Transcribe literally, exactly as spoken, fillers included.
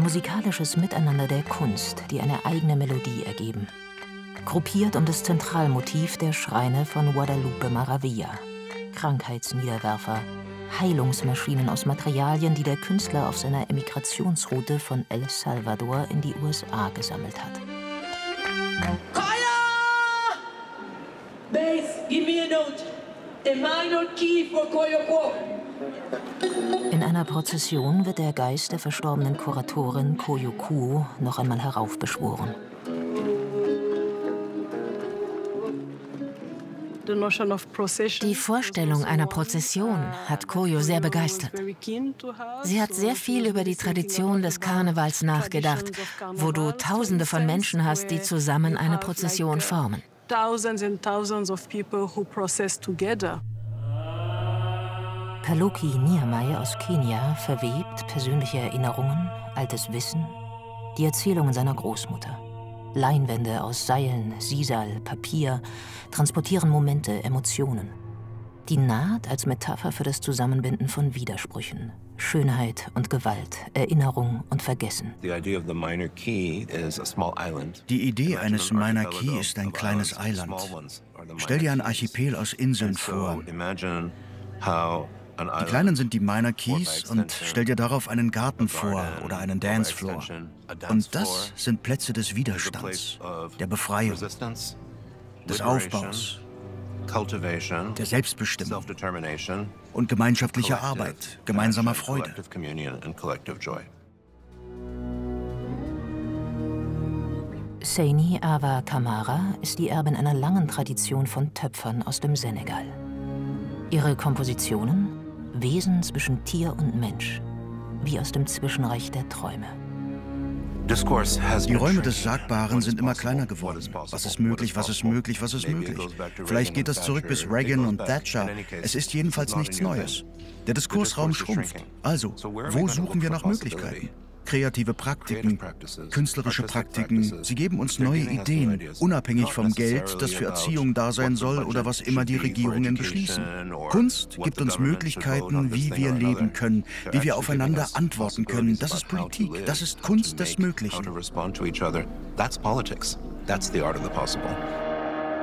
musikalisches Miteinander der Kunst, die eine eigene Melodie ergeben. Gruppiert um das Zentralmotiv der Schreine von Guadalupe Maravilla. Krankheitsniederwerfer, Heilungsmaschinen aus Materialien, die der Künstler auf seiner Emigrationsroute von El Salvador in die U S A gesammelt hat. Bass, give me a note. A minor key for Koyoko. In einer Prozession wird der Geist der verstorbenen Kuratorin Koyo noch einmal heraufbeschworen. Die Vorstellung einer Prozession hat Koyo sehr begeistert. Sie hat sehr viel über die Tradition des Karnevals nachgedacht, wo du Tausende von Menschen hast, die zusammen eine Prozession formen. Paluki Niamey aus Kenia verwebt persönliche Erinnerungen, altes Wissen, die Erzählungen seiner Großmutter. Leinwände aus Seilen, Sisal, Papier transportieren Momente, Emotionen. Die Naht als Metapher für das Zusammenbinden von Widersprüchen, Schönheit und Gewalt, Erinnerung und Vergessen. Die Idee eines Minor Key ist ein kleines Eiland. Stell dir ein Archipel aus Inseln vor. Die kleinen sind die Minor Keys und stell dir darauf einen Garten vor oder einen Dancefloor. Und das sind Plätze des Widerstands, der Befreiung, des Aufbaus, der Selbstbestimmung und gemeinschaftlicher Arbeit, gemeinsamer Freude. Seyni Awa Kamara ist die Erbin einer langen Tradition von Töpfern aus dem Senegal. Ihre Kompositionen? Wesen zwischen Tier und Mensch, wie aus dem Zwischenreich der Träume. Die Räume des Sagbaren sind immer kleiner geworden. Was ist möglich, was ist möglich, was ist möglich? Vielleicht geht das zurück bis Reagan und Thatcher. Es ist jedenfalls nichts Neues. Der Diskursraum schrumpft. Also, wo suchen wir nach Möglichkeiten? Kreative Praktiken, künstlerische Praktiken, sie geben uns neue Ideen, unabhängig vom Geld, das für Erziehung da sein soll oder was immer die Regierungen beschließen. Kunst gibt uns Möglichkeiten, wie wir leben können, wie wir aufeinander antworten können. Das ist Politik, das ist Kunst des Möglichen. That's politics. That's the art of the possible.